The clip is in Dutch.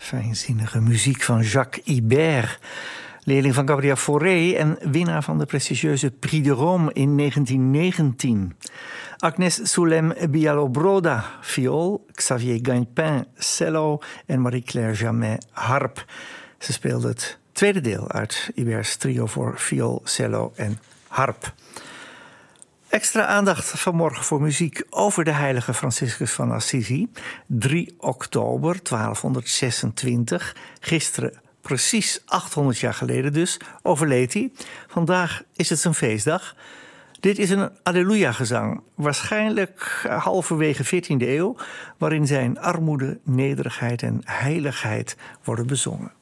Fijnzinnige muziek van Jacques Ibert, leerling van Gabriel Fauré en winnaar van de prestigieuze Prix de Rome in 1919. Agnès Soulem Bialobroda, viool, Xavier Gainpin, cello en Marie-Claire Jamet, harp. Ze speelde het tweede deel uit Ibert's trio voor viool, cello en harp. Extra aandacht vanmorgen voor muziek over de heilige Franciscus van Assisi. 3 oktober 1226, gisteren precies 800 jaar geleden dus, overleed hij. Vandaag is het zijn feestdag. Dit is een Alleluia-gezang, waarschijnlijk halverwege 14e eeuw... waarin zijn armoede, nederigheid en heiligheid worden bezongen.